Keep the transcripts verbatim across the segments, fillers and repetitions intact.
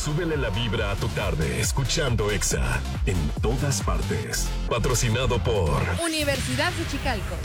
Súbele la vibra a tu tarde escuchando Exa en todas partes. Patrocinado por Universidad de Chicalco.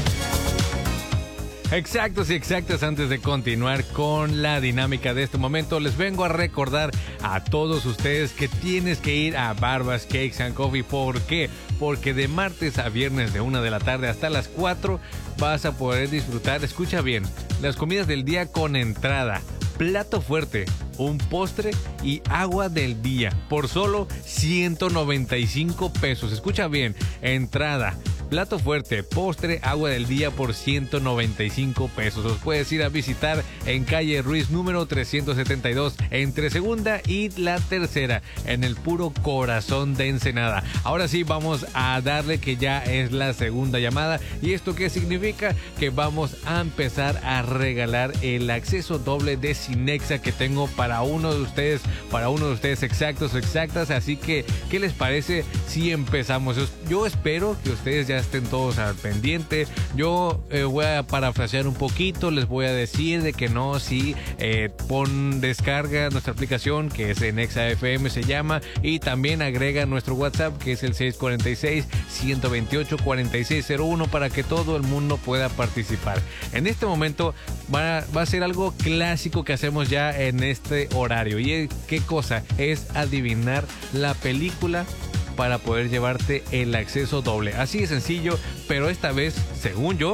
Exactos y exactas, antes de continuar con la dinámica de este momento, les vengo a recordar a todos ustedes que tienes que ir a Barbas Cakes and Coffee. ¿Por qué? Porque de martes a viernes de una de la tarde hasta las cuatro vas a poder disfrutar, escucha bien, las comidas del día con entrada, plato fuerte, un postre y agua del día por solo ciento noventa y cinco pesos. Escucha bien, entrada, plato fuerte, postre, agua del día por ciento noventa y cinco pesos. Los puedes ir a visitar en calle Ruiz número trescientos setenta y dos, entre segunda y la tercera, en el puro corazón de Ensenada. Ahora sí, vamos a darle que ya es la segunda llamada. ¿Y esto qué significa? Que vamos a empezar a regalar el acceso doble de Cinexa que tengo para uno de ustedes, para uno de ustedes exactos o exactas. Así que, ¿qué les parece si empezamos? Yo espero que ustedes ya estén todos al pendiente. Yo eh, voy a parafrasear un poquito, les voy a decir de que no, si eh, pon descarga nuestra aplicación que es en Exa F M se llama, y también agrega nuestro WhatsApp que es el seis cuatro seis, uno dos ocho, cuatro seis cero uno para que todo el mundo pueda participar. En este momento va, va a ser algo clásico que hacemos ya en este horario. ¿Y qué cosa? Es adivinar la película para poder llevarte el acceso doble. Así de sencillo, pero esta vez, según yo,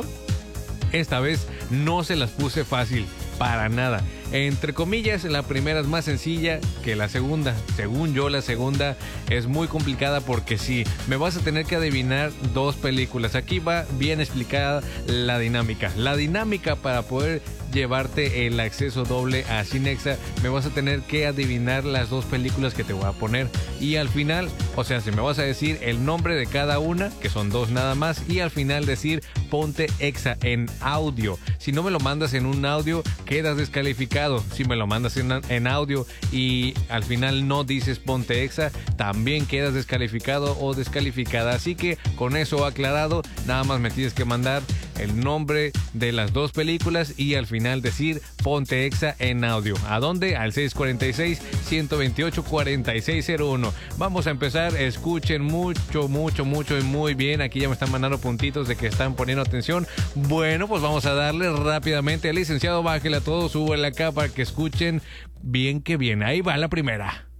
esta vez no se las puse fácil, para nada. Entre comillas, la primera es más sencilla que la segunda. Según yo, la segunda es muy complicada porque sí, me vas a tener que adivinar dos películas. Aquí va bien explicada la dinámica. La dinámica para poder llevarte el acceso doble a Cinexa, me vas a tener que adivinar las dos películas que te voy a poner. Y al final, o sea, si me vas a decir el nombre de cada una, que son dos nada más, y al final decir ponte Exa en audio. Si no me lo mandas en un audio, quedas descalificado. Si me lo mandas en, en audio y al final no dices ponte Exa, también quedas descalificado o descalificada. Así que con eso aclarado, nada más me tienes que mandar el nombre de las dos películas y al final decir ponte Exa en audio. ¿A dónde? Al seis cuatro seis, uno dos ocho, cuatro seis cero uno. Vamos a empezar. Escuchen mucho, mucho, mucho y muy bien. Aquí ya me están mandando puntitos de que están poniendo atención. Bueno, pues vamos a darle rápidamente. El licenciado, bájale a todos, súbele acá para que escuchen bien que bien. Ahí va la primera.